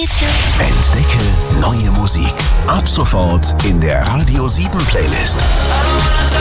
Entdecke neue Musik. Ab sofort in der Radio 7 Playlist.